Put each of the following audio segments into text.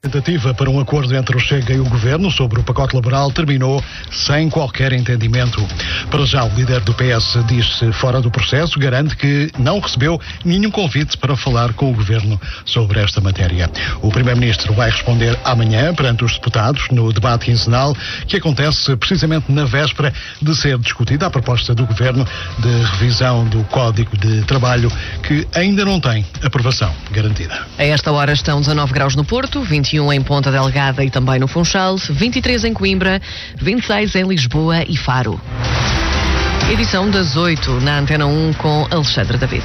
A tentativa para um acordo entre o Chega e o Governo sobre o pacote laboral terminou sem qualquer entendimento. Para já, o líder do PS diz-se fora do processo, garante que não recebeu nenhum convite para falar com o Governo sobre esta matéria. O Primeiro-Ministro vai responder amanhã perante os deputados no debate quinzenal que acontece precisamente na véspera de ser discutida a proposta do Governo de revisão do Código de Trabalho que ainda não tem aprovação garantida. A esta hora estão 19 graus no Porto, 21 em Ponta Delgada e também no Funchal, 23 em Coimbra, 26 em Lisboa e Faro. Edição das 8 na Antena 1 com Alexandre David.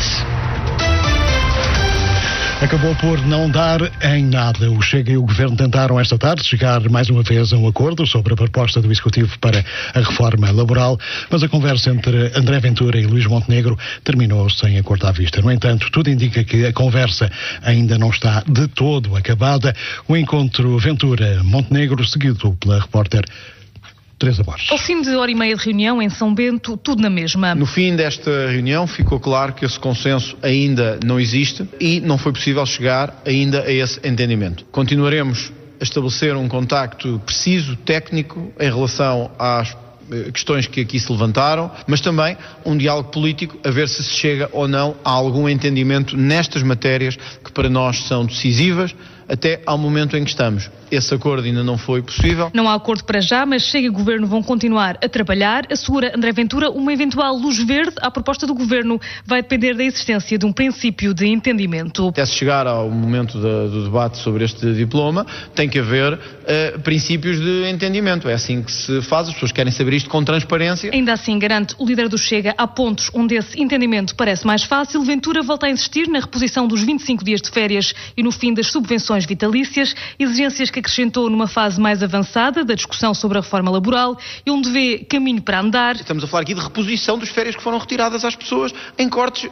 Acabou por não dar em nada. O Chega e o Governo tentaram esta tarde chegar mais uma vez a um acordo sobre a proposta do Executivo para a reforma laboral, mas a conversa entre André Ventura e Luís Montenegro terminou sem acordo à vista. No entanto, tudo indica que a conversa ainda não está de todo acabada. O encontro Ventura-Montenegro, seguido pela repórter Teresa Borges. Ao fim de hora e meia de reunião em São Bento, tudo na mesma. No fim desta reunião ficou claro que esse consenso ainda não existe e não foi possível chegar ainda a esse entendimento. Continuaremos a estabelecer um contacto preciso, técnico, em relação às questões que aqui se levantaram, mas também um diálogo político a ver se chega ou não a algum entendimento nestas matérias que para nós são decisivas até ao momento em que estamos. Esse acordo ainda não foi possível. Não há acordo para já, mas Chega e o Governo vão continuar a trabalhar. Assegura André Ventura, uma eventual luz verde à proposta do Governo vai depender da existência de um princípio de entendimento. Até se chegar ao momento do debate sobre este diploma, tem que haver princípios de entendimento. É assim que se faz, as pessoas querem saber isto com transparência. Ainda assim, garante o líder do Chega, há pontos onde esse entendimento parece mais fácil. Ventura volta a insistir na reposição dos 25 dias de férias e no fim das subvenções vitalícias, exigências que acrescentou numa fase mais avançada da discussão sobre a reforma laboral e onde vê caminho para andar. Estamos a falar aqui de reposição das férias que foram retiradas às pessoas em cortes,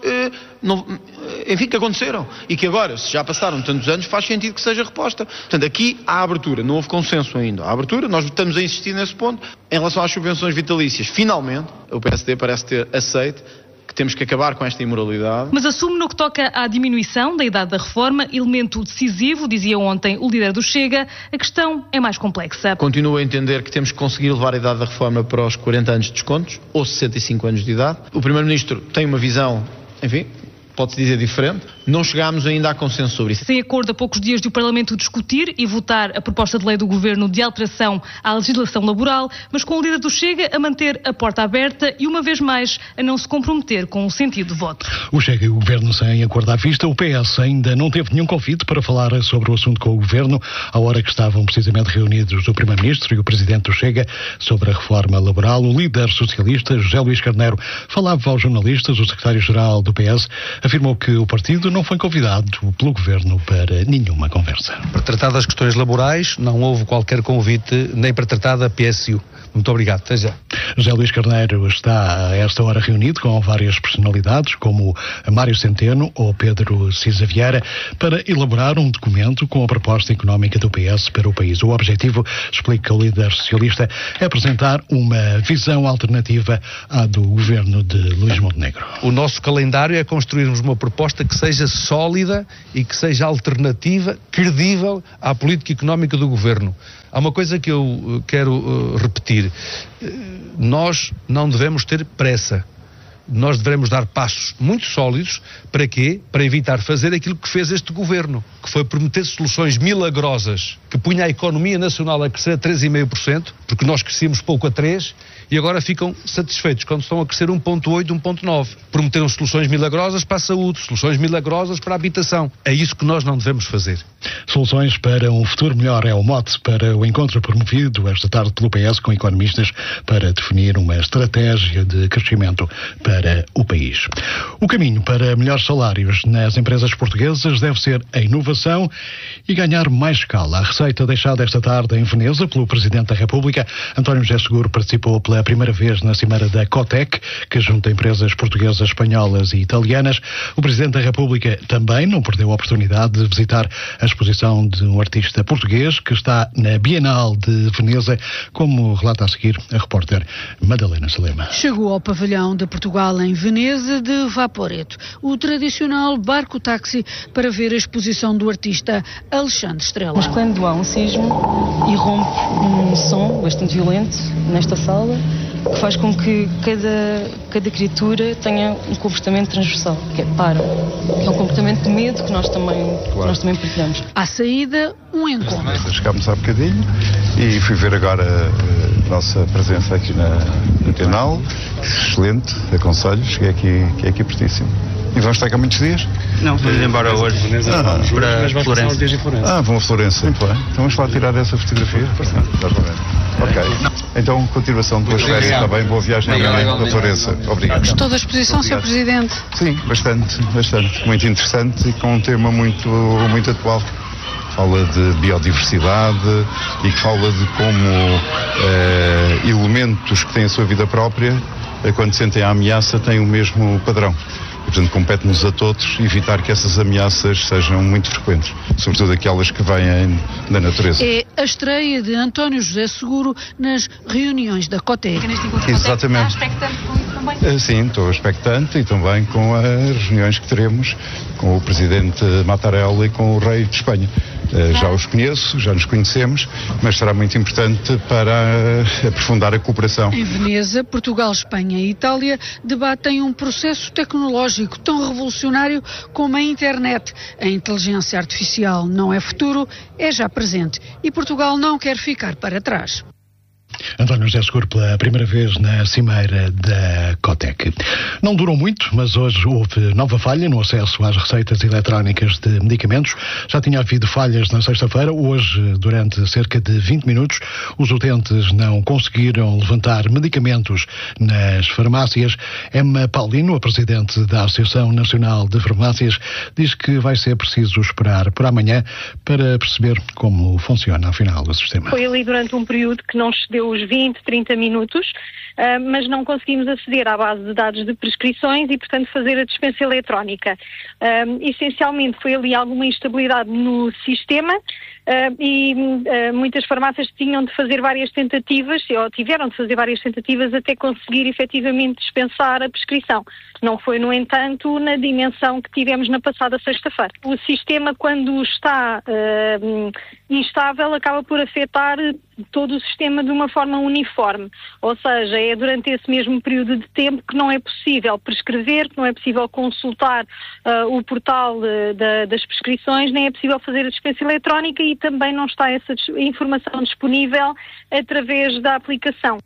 que aconteceram e que agora, se já passaram tantos anos, faz sentido que seja reposta. Portanto, aqui há abertura, não houve consenso ainda. Há abertura, nós estamos a insistir nesse ponto. Em relação às subvenções vitalícias, finalmente, o PSD parece ter aceito que temos que acabar com esta imoralidade. Mas assume no que toca à diminuição da idade da reforma, elemento decisivo, dizia ontem o líder do Chega, a questão é mais complexa. Continuo a entender que temos que conseguir levar a idade da reforma para os 40 anos de descontos, ou 65 anos de idade. O Primeiro-Ministro tem uma visão, pode-se dizer diferente. Não chegámos ainda a consenso sobre isso. Sem acordo a poucos dias de o Parlamento discutir e votar a proposta de lei do Governo de alteração à legislação laboral, mas com o líder do Chega a manter a porta aberta e, uma vez mais, a não se comprometer com o sentido de voto. O Chega e o Governo sem acordo à vista. O PS ainda não teve nenhum convite para falar sobre o assunto com o Governo, à hora que estavam precisamente reunidos o Primeiro-Ministro e o Presidente do Chega sobre a reforma laboral. O líder socialista, José Luís Carneiro, falava aos jornalistas. O secretário-geral do PS afirmou que o partido não foi convidado pelo Governo para nenhuma conversa. Para tratar das questões laborais, não houve qualquer convite, nem para tratar da PSU. Muito obrigado, até já. José Luís Carneiro está a esta hora reunido com várias personalidades, como Mário Centeno ou Pedro Cisa Vieira, para elaborar um documento com a proposta económica do PS para o país. O objetivo, explica o líder socialista, é apresentar uma visão alternativa à do governo de Luís Montenegro. O nosso calendário é construirmos uma proposta que seja sólida e que seja alternativa, credível à política económica do governo. Há uma coisa que eu quero repetir. Nós não devemos ter pressa. Nós devemos dar passos muito sólidos. Para quê? Para evitar fazer aquilo que fez este governo, que foi prometer soluções milagrosas, que punha a economia nacional a crescer a 3,5%, porque nós crescíamos pouco a 3%, e agora ficam satisfeitos quando estão a crescer 1,8%, 1,9%. Prometeram soluções milagrosas para a saúde, soluções milagrosas para a habitação. É isso que nós não devemos fazer. Soluções para um futuro melhor é o mote para o encontro promovido esta tarde pelo PS com economistas para definir uma estratégia de crescimento para o país. O caminho para melhores salários nas empresas portuguesas deve ser a inovação e ganhar mais escala. A receita deixada esta tarde em Veneza pelo Presidente da República, António José Seguro, participou pela pela primeira vez na cimeira da COTEC, que junta empresas portuguesas, espanholas e italianas. O Presidente da República também não perdeu a oportunidade de visitar a exposição de um artista português que está na Bienal de Veneza, como relata a seguir a repórter Madalena Salema. Chegou ao pavilhão de Portugal em Veneza de Vaporetto, o tradicional barco-táxi, para ver a exposição do artista Alexandre Estrela. Mas quando há um sismo, irrompe um som bastante violento nesta sala, que faz com que cada criatura tenha um comportamento transversal, que é paro. É um comportamento de medo que nós também partilhamos. À saída, um encontro. Chegámos há bocadinho e fui ver agora a nossa presença aqui na Bienal. Excelente, aconselho, cheguei aqui pertíssimo. E vamos estar cá muitos dias? Não, vamos embora hoje. Para Florença. Vão a Florença. Muito bem. Então vamos lá tirar essa fotografia. Ok. Então, continuação de boas férias, está bem? Boa viagem a Florença. Obrigado. Gostou da exposição, Sr. Presidente? Sim, bastante. Muito interessante e com um tema muito atual. Fala de biodiversidade e que fala de como elementos que têm a sua vida própria, quando sentem a ameaça, têm o mesmo padrão. E, portanto, compete-nos a todos evitar que essas ameaças sejam muito frequentes, sobretudo aquelas que vêm da natureza. É a estreia de António José Seguro nas reuniões da COTEC. Exatamente. Está expectante com isso também? Sim, estou expectante e também com as reuniões que teremos com o Presidente Mattarella e com o Rei de Espanha. Já os conheço, já nos conhecemos, mas será muito importante para aprofundar a cooperação. Em Veneza, Portugal, Espanha e Itália debatem um processo tecnológico tão revolucionário como a internet. A inteligência artificial não é futuro, é já presente. E Portugal não quer ficar para trás. António José Seguro pela primeira vez na cimeira da COTEC. Não durou muito, mas hoje houve nova falha no acesso às receitas eletrónicas de medicamentos. Já tinha havido falhas na sexta-feira. Hoje, durante cerca de 20 minutos, os utentes não conseguiram levantar medicamentos nas farmácias. Emma Paulino, a presidente da Associação Nacional de Farmácias, diz que vai ser preciso esperar por amanhã para perceber como funciona, afinal, o sistema. Foi ali durante um período que não excedeu os 20, 30 minutos, mas não conseguimos aceder à base de dados de prescrições e, portanto, fazer a dispensa eletrónica. Essencialmente foi ali alguma instabilidade no sistema e muitas farmácias tinham de fazer várias tentativas, ou tiveram de fazer várias tentativas até conseguir efetivamente dispensar a prescrição. Não foi, no entanto, na dimensão que tivemos na passada sexta-feira. O sistema, quando está instável, acaba por afetar todo o sistema de uma forma uniforme. Ou seja, é durante esse mesmo período de tempo que não é possível prescrever, que não é possível consultar o portal das prescrições, nem é possível fazer a dispensa eletrónica e também não está essa informação disponível através da aplicação.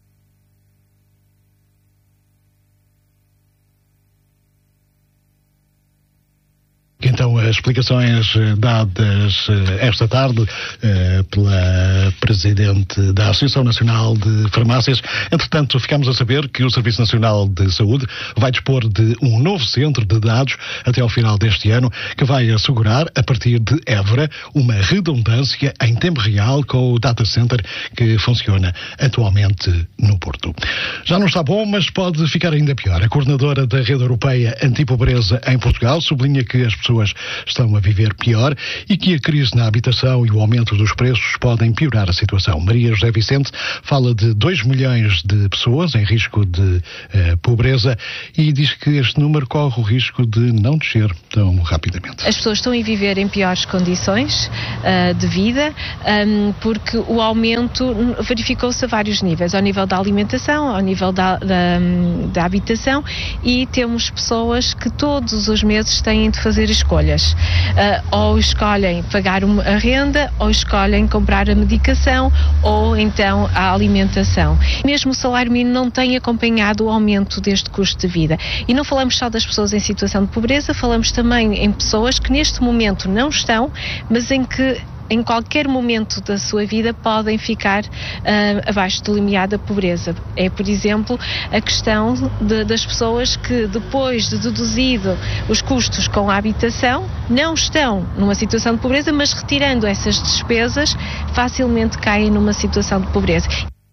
Então, as explicações dadas esta tarde pela Presidente da Associação Nacional de Farmácias. Entretanto, ficamos a saber que o Serviço Nacional de Saúde vai dispor de um novo centro de dados até ao final deste ano, que vai assegurar, a partir de Évora, uma redundância em tempo real com o data center que funciona atualmente no Porto. Já não está bom, mas pode ficar ainda pior. A coordenadora da Rede Europeia Antipobreza em Portugal sublinha que as pessoas estão a viver pior e que a crise na habitação e o aumento dos preços podem piorar a situação. Maria José Vicente fala de 2 milhões de pessoas em risco de pobreza e diz que este número corre o risco de não descer tão rapidamente. As pessoas estão a viver em piores condições de vida porque o aumento verificou-se a vários níveis, ao nível da alimentação, ao nível da habitação, e temos pessoas que todos os meses têm de fazer escolhas. Ou escolhem pagar a renda, ou escolhem comprar a medicação, ou então a alimentação. Mesmo o salário mínimo não tem acompanhado o aumento deste custo de vida. E não falamos só das pessoas em situação de pobreza, falamos também em pessoas que neste momento não estão, mas em que em qualquer momento da sua vida podem ficar abaixo do limiar da pobreza. É, por exemplo, a questão das pessoas que, depois de deduzido os custos com a habitação, não estão numa situação de pobreza, mas retirando essas despesas, facilmente caem numa situação de pobreza.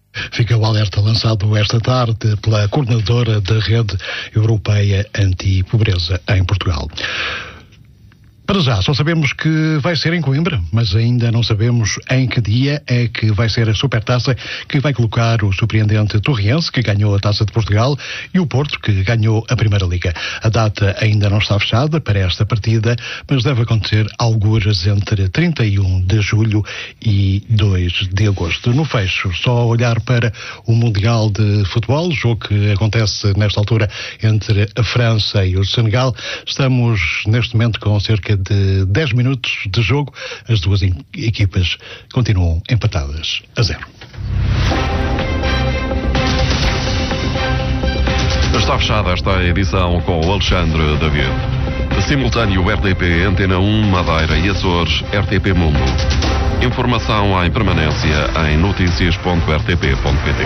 Fica o alerta lançado esta tarde pela coordenadora da Rede Europeia Anti-Pobreza em Portugal. Para já, só sabemos que vai ser em Coimbra, mas ainda não sabemos em que dia é que vai ser a Supertaça que vai colocar o surpreendente Torriense, que ganhou a Taça de Portugal, e o Porto, que ganhou a Primeira Liga. A data ainda não está fechada para esta partida, mas deve acontecer algures entre 31 de julho e 2 de agosto. No fecho, só olhar para o Mundial de Futebol, jogo que acontece nesta altura entre a França e o Senegal. Estamos neste momento com cerca de 10 minutos de jogo. As duas equipas continuam empatadas a 0. Está fechada esta edição com o Alexandre David. Simultâneo RTP, Antena 1, Madeira e Açores, RTP Mundo. Informação em permanência em noticias.rtp.pt.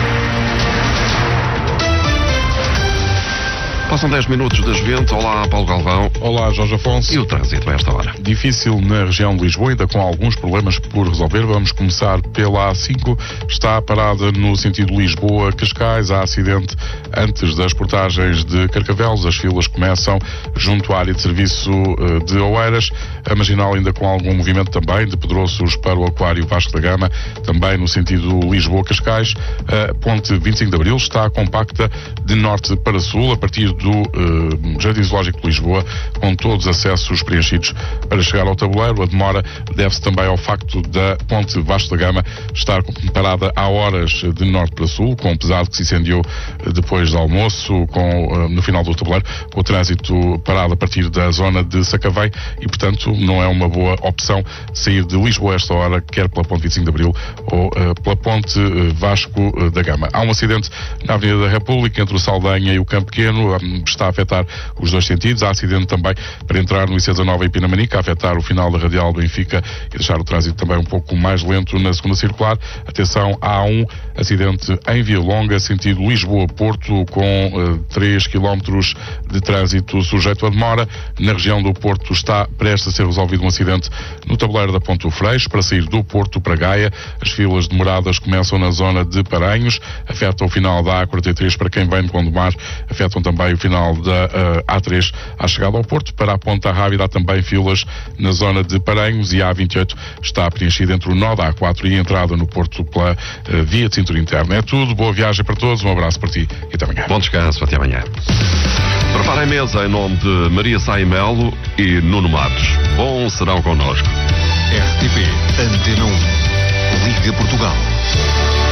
Passam 10 minutos das 20. Olá, Paulo Galvão. Olá, Jorge Afonso. E o trânsito a esta hora? Difícil na região de Lisboa, ainda com alguns problemas por resolver. Vamos começar pela A5. Está parada no sentido Lisboa-Cascais. Há acidente antes das portagens de Carcavelos. As filas começam junto à área de serviço de Oeiras. A marginal ainda com algum movimento também, de Pedroços para o Aquário Vasco da Gama, também no sentido Lisboa-Cascais. A ponte 25 de Abril está compacta de norte para sul, a partir do Jardim Zoológico de Lisboa, com todos os acessos preenchidos para chegar ao tabuleiro. A demora deve-se também ao facto da ponte Vasco da Gama estar parada há horas de norte para sul, com um pesado que se incendiou depois do almoço, no final do tabuleiro, com o trânsito parado a partir da zona de Sacavém, e portanto não é uma boa opção sair de Lisboa a esta hora, quer pela ponte 25 de Abril ou pela ponte Vasco da Gama. Há um acidente na Avenida da República, entre o Saldanha e o Campo Pequeno, está a afetar os dois sentidos. Há acidente também para entrar no IC19 em Pinamanica, a afetar o final da Radial Benfica e deixar o trânsito também um pouco mais lento na segunda circular. Atenção, há um acidente em Via Longa, sentido Lisboa-Porto, com 3 km de trânsito sujeito a demora. Na região do Porto está prestes a ser resolvido um acidente no tabuleiro da Ponte do Freixo, para sair do Porto para Gaia. As filas demoradas começam na zona de Paranhos, afetam o final da A43 para quem vem de Gondomar, afetam também o final da A3 à chegada ao Porto. Para a Ponta Rábida há também filas na zona de Paranhos, e a A28 está preenchida entre o nó da A4 e a entrada no Porto pela via de cintura interna. É tudo, boa viagem para todos, um abraço para ti e até amanhã. Bom descanso, até amanhã. Prepara a mesa em nome de Maria Saimelo e Nuno Matos. Bom serão connosco. RTP Antena 1, Liga Portugal.